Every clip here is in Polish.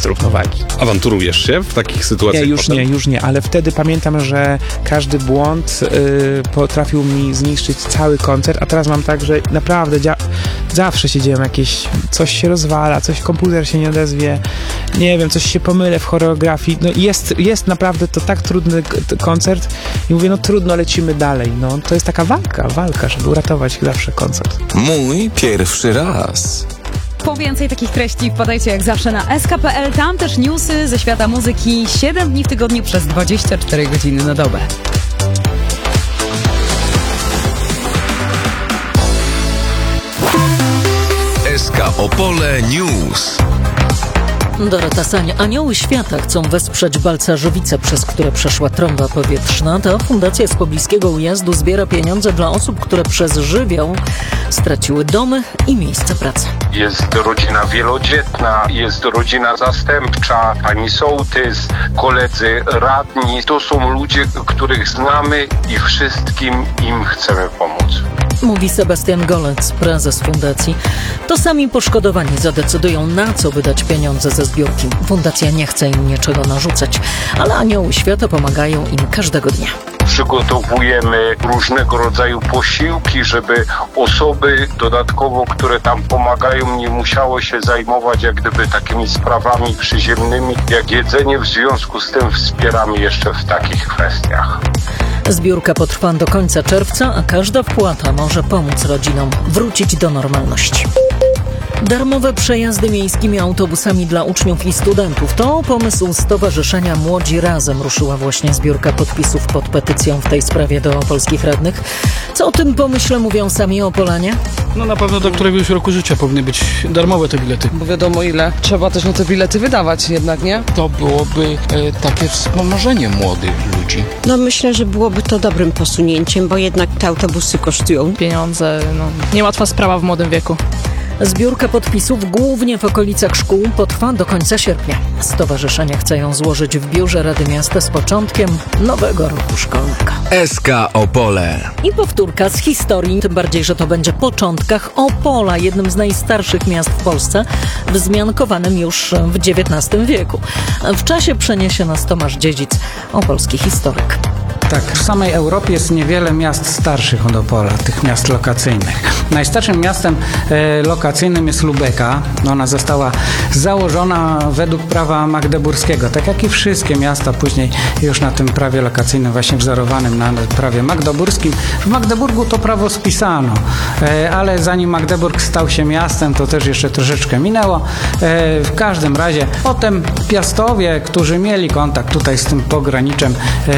jest równowagi. Awanturujesz się w takich sytuacjach? Już nie, ale wtedy pamiętam, że każdy błąd potrafił mi zniszczyć cały koncert, a teraz mam tak, że naprawdę zawsze się dzieją jakieś, coś się rozwala, komputer się nie odezwie, nie wiem, coś się pomylę w choreografii, no jest naprawdę to tak trudny koncert i mówię, no trudno, lecimy dalej, no to jest taka walka, żeby uratować zawsze koncert. Mój pierwszy raz. Po więcej takich treści wpadajcie jak zawsze na sk.pl, tam też newsy ze świata muzyki 7 dni w tygodniu przez 24 godziny na dobę. SK Opole News. Dorota Sań. Anioły Świata chcą wesprzeć Balcarzowice, przez które przeszła trąba powietrzna. Ta fundacja z pobliskiego ujazdu zbiera pieniądze dla osób, które przez żywioł straciły domy i miejsce pracy. Jest rodzina wielodzietna, jest rodzina zastępcza, pani sołtys, koledzy radni. To są ludzie, których znamy i wszystkim im chcemy pomóc. Mówi Sebastian Golec, prezes fundacji. To sami poszkodowani zadecydują, na co wydać pieniądze ze zbiórki. Fundacja nie chce im niczego narzucać, ale Anioły Świata pomagają im każdego dnia. Przygotowujemy różnego rodzaju posiłki, żeby osoby dodatkowo, które tam pomagają, nie musiały się zajmować jak gdyby takimi sprawami przyziemnymi, jak jedzenie. W związku z tym wspieramy jeszcze w takich kwestiach. Zbiórka potrwa do końca czerwca, a każda wpłata może pomóc rodzinom wrócić do normalności. Darmowe przejazdy miejskimi autobusami dla uczniów i studentów. To pomysł Stowarzyszenia Młodzi Razem. Ruszyła właśnie zbiórka podpisów pod petycją w tej sprawie do polskich radnych. Co o tym pomyśle mówią sami Opolanie? No na pewno do któregoś roku życia powinny być darmowe te bilety. Bo wiadomo ile trzeba też na te bilety wydawać jednak, nie? To byłoby takie wspomożenie młodych ludzi. No myślę, że byłoby to dobrym posunięciem, bo jednak te autobusy kosztują pieniądze. Niełatwa sprawa w młodym wieku. Zbiórka podpisów głównie w okolicach szkół potrwa do końca sierpnia. Stowarzyszenie chce ją złożyć w biurze Rady Miasta z początkiem nowego roku szkolnego. SK Opole. I powtórka z historii, tym bardziej, że to będzie w początkach Opola, jednym z najstarszych miast w Polsce, wzmiankowanym już w XIX wieku. W czasie przeniesie nas Tomasz Dziedzic, opolski historyk. Tak, w samej Europie jest niewiele miast starszych od Opola, tych miast lokacyjnych. Najstarszym miastem lokacyjnym jest Lubeka. Ona została założona według prawa magdeburskiego, tak jak i wszystkie miasta później już na tym prawie lokacyjnym, właśnie wzorowanym na prawie magdeburskim. W Magdeburgu to prawo spisano, ale zanim Magdeburg stał się miastem, to też jeszcze troszeczkę minęło. W każdym razie potem Piastowie, którzy mieli kontakt tutaj z tym pograniczem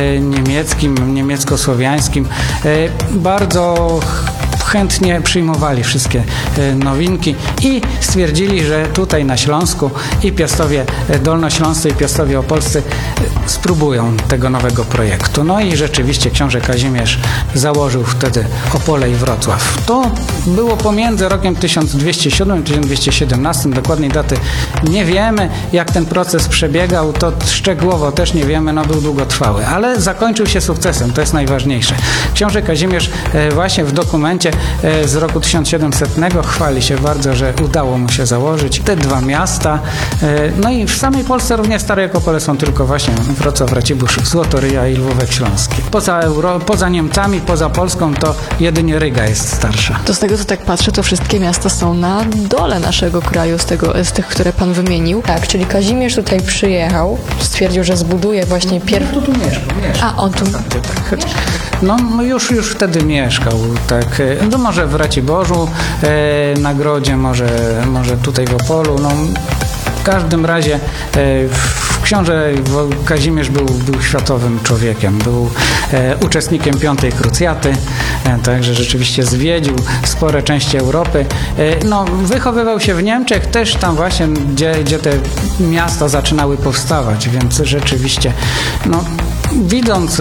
niemiecko-słowiańskim, bardzo chętnie przyjmowali wszystkie nowinki i stwierdzili, że tutaj na Śląsku i Piastowie Dolnośląscy i Piastowie Opolscy spróbują tego nowego projektu. No i rzeczywiście książę Kazimierz założył wtedy Opole i Wrocław. To było pomiędzy rokiem 1207 i 1217, dokładnej daty nie wiemy, jak ten proces przebiegał, to szczegółowo też nie wiemy, był długotrwały, ale zakończył się sukcesem, to jest najważniejsze. Książę Kazimierz właśnie w dokumencie z roku 1700 chwali się bardzo, że udało mu się założyć te dwa miasta. No i w samej Polsce również stare Opole są tylko właśnie Wrocław, Racibórz, Złotoryja i Lwówek Śląski. Poza Niemcami, poza Polską to jedynie Ryga jest starsza. To z tego, co tak patrzę, to wszystkie miasta są na dole naszego kraju, z tych, które pan wymienił. Tak, czyli Kazimierz tutaj przyjechał, stwierdził, że zbuduje właśnie pierwszy... Tu mieszkał. A, on tu... No już wtedy mieszkał, tak. No może w Raciborzu, Nagrodzie, może tutaj w Opolu. No, w każdym razie książę Kazimierz był światowym człowiekiem, był uczestnikiem Piątej Krucjaty, także rzeczywiście zwiedził spore części Europy. No, wychowywał się w Niemczech, też tam właśnie, gdzie te miasta zaczynały powstawać, więc rzeczywiście, no, widząc,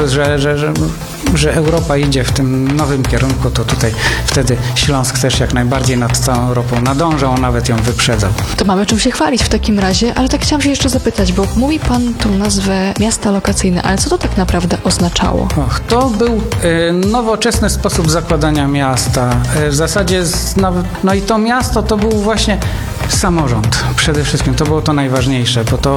że Europa idzie w tym nowym kierunku, to tutaj wtedy Śląsk też jak najbardziej nad całą Europą nadążał, a nawet ją wyprzedzał. To mamy czym się chwalić w takim razie, ale tak chciałam się jeszcze zapytać, bo mówi pan tą nazwę miasta lokacyjne, ale co to tak naprawdę oznaczało? To był nowoczesny sposób zakładania miasta. W zasadzie, no i to miasto to był właśnie samorząd przede wszystkim. To było to najważniejsze, bo to